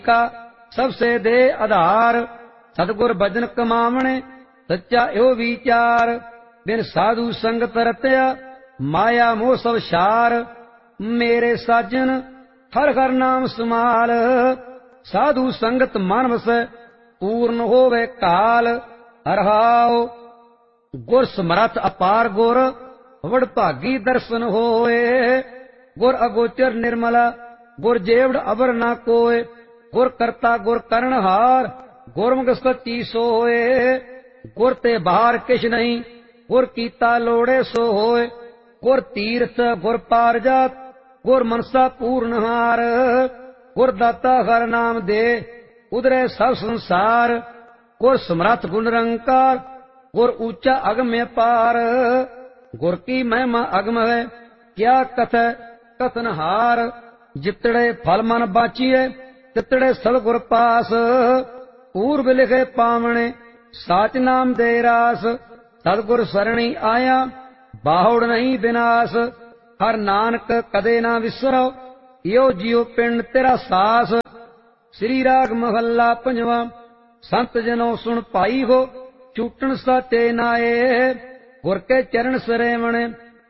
का सबसे दे आधार। सतगुर भजन कमावणे सच्चा यो विचार। बिन साधु संगत रत्या माया मोह सब शार। मेरे साजन हर हर नाम समाल। साधु संगत मन वसै पूर्ण होवे काल। हरहाओ गुर समरथ अपार गुर वडभागी दर्शन होए। गुर अगोचर निर्मला गुर जेवड़ अबर ना कोय। गुर करता गुर करनहार गुरमुख सच्ची सोए। गुर ते बाहर किछ नहीं गुर कीता लोड़े सो होए। गुर तीर्थ गुर पारजात गुर मनसा पूर्णहार। गुर दाता हर नाम दे उदरे सब संसार। गुर समरथ गुण निरंकार गुर ऊंचा अगम्य पार। गुर की महिमा अगम है क्या कथै कथनहार। जितड़े फल मन बाचिए तितड़े सब गुर पास। पूर्व लिखे पावने साच नाम दे रास। सतगुर सरणी आया बाहुड़ नहीं विनाश। हर नानक कदे ना विसरो यो जियो पिंड तेरा सास। श्री राग महला पंजवा। संत जनों सुन पाई हो छूटन साचे नाए। गुर के चरण सरेवण